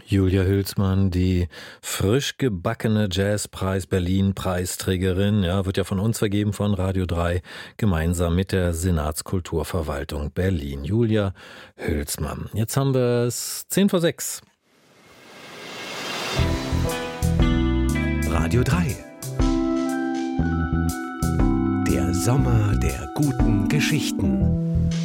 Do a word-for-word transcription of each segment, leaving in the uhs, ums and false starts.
Julia Hülsmann, die frisch gebackene Jazzpreis-Berlin-Preisträgerin, ja, wird ja von uns vergeben, von Radio drei, gemeinsam mit der Senatskulturverwaltung Berlin. Julia Hülsmann. Jetzt haben wir es zehn vor sechs. Radio drei. Der Sommer der guten Geschichten.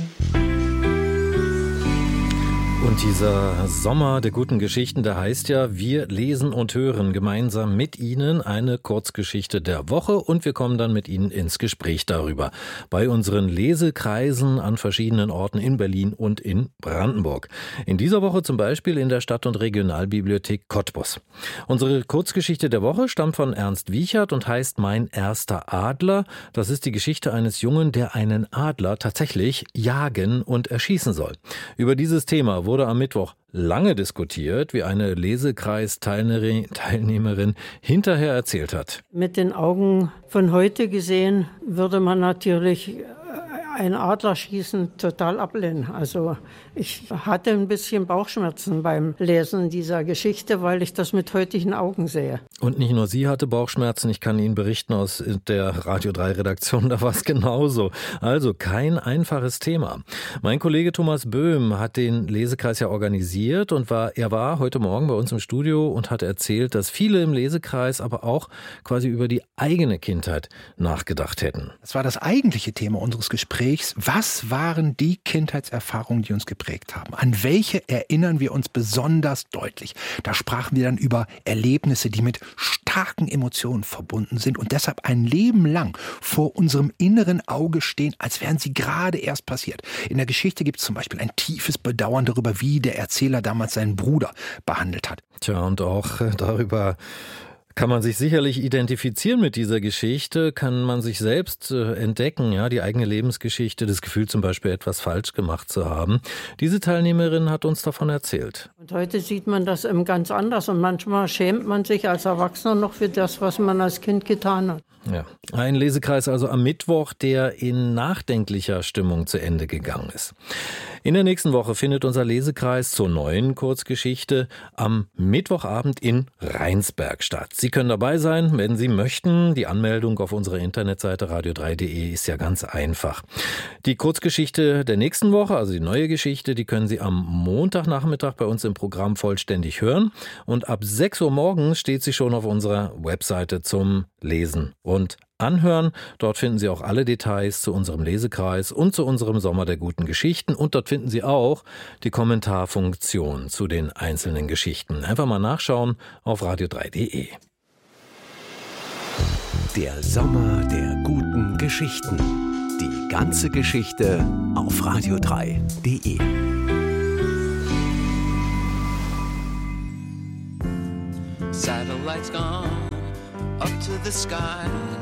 Und dieser Sommer der guten Geschichten, der heißt ja, wir lesen und hören gemeinsam mit Ihnen eine Kurzgeschichte der Woche und wir kommen dann mit Ihnen ins Gespräch darüber. Bei unseren Lesekreisen an verschiedenen Orten in Berlin und in Brandenburg. In dieser Woche zum Beispiel in der Stadt- und Regionalbibliothek Cottbus. Unsere Kurzgeschichte der Woche stammt von Ernst Wiechert und heißt Mein erster Adler. Das ist die Geschichte eines Jungen, der einen Adler tatsächlich jagen und erschießen soll. Über dieses Thema wurde am Mittwoch lange diskutiert, wie eine Lesekreis-Teilnehmerin hinterher erzählt hat. Mit den Augen von heute gesehen würde man natürlich ein Adlerschießen total ablehnen. Also ich hatte ein bisschen Bauchschmerzen beim Lesen dieser Geschichte, weil ich das mit heutigen Augen sehe. Und nicht nur sie hatte Bauchschmerzen, ich kann Ihnen berichten aus der Radio drei Redaktion, da war es genauso. Also kein einfaches Thema. Mein Kollege Thomas Böhm hat den Lesekreis ja organisiert und war, er war heute Morgen bei uns im Studio und hat erzählt, dass viele im Lesekreis aber auch quasi über die eigene Kindheit nachgedacht hätten. Das war das eigentliche Thema unseres Gesprächs. Was waren die Kindheitserfahrungen, die uns geprägt haben? An welche erinnern wir uns besonders deutlich? Da sprachen wir dann über Erlebnisse, die mit starken Emotionen verbunden sind und deshalb ein Leben lang vor unserem inneren Auge stehen, als wären sie gerade erst passiert. In der Geschichte gibt es zum Beispiel ein tiefes Bedauern darüber, wie der Erzähler damals seinen Bruder behandelt hat. Tja, und auch darüber kann man sich sicherlich identifizieren mit dieser Geschichte, kann man sich selbst äh, entdecken, ja, die eigene Lebensgeschichte, das Gefühl zum Beispiel etwas falsch gemacht zu haben. Diese Teilnehmerin hat uns davon erzählt. Und heute sieht man das eben ganz anders und manchmal schämt man sich als Erwachsener noch für das, was man als Kind getan hat. Ja, ein Lesekreis also am Mittwoch, der in nachdenklicher Stimmung zu Ende gegangen ist. In der nächsten Woche findet unser Lesekreis zur neuen Kurzgeschichte am Mittwochabend in Rheinsberg statt. Sie können dabei sein, wenn Sie möchten. Die Anmeldung auf unserer Internetseite radio drei punkt de ist ja ganz einfach. Die Kurzgeschichte der nächsten Woche, also die neue Geschichte, die können Sie am Montagnachmittag bei uns im Programm vollständig hören. Und ab sechs Uhr morgens steht sie schon auf unserer Webseite zum Lesen und Anhören. Dort finden Sie auch alle Details zu unserem Lesekreis und zu unserem Sommer der guten Geschichten. Und dort finden Sie auch die Kommentarfunktion zu den einzelnen Geschichten. Einfach mal nachschauen auf radio drei punkt de. Der Sommer der guten Geschichten. Die ganze Geschichte auf radio drei punkt de. Satellites gone up to the sky.